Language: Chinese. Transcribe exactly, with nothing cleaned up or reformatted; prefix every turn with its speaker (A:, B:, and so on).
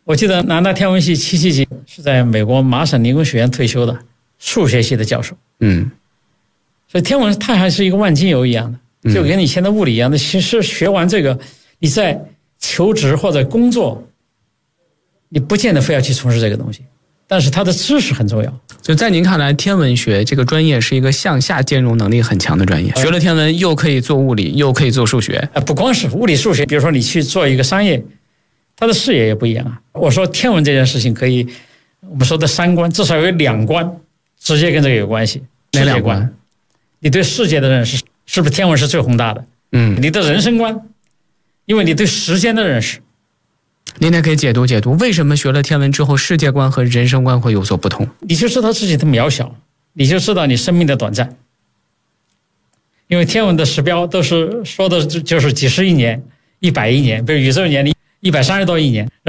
A: 我记得南大天文系七七级是在美国麻省理工学院退休的数学系的教授。
B: 嗯，
A: 所以天文它还是一个万金油一样的，就跟你现在物理一样的。其实学完这个，你在求职或者工作，你不见得非要去从事这个东西，但是它的知识很重要。
B: 就在您看来，天文学这个专业是一个向下兼容能力很强的专业，学了天文又可以做物理，又可以做数学。
A: 不光是物理数学，比如说你去做一个商业，它的视野也不一样啊。我说天文这件事情可以，我们说的三观至少有两观直接跟这个有关系。
B: 哪两观？
A: 你对世界的认识是不是天文是最宏大的？
B: 嗯，
A: 你的人生观，因为你对时间的认识。
B: 您也可以解读解读，为什么学了天文之后，世界观和人生观会有所不同？
A: 你就知道自己的渺小，你就知道你生命的短暂。因为天文的时标都是说的就是几十亿年、一百亿年，比如宇宙年龄一百三十多亿年。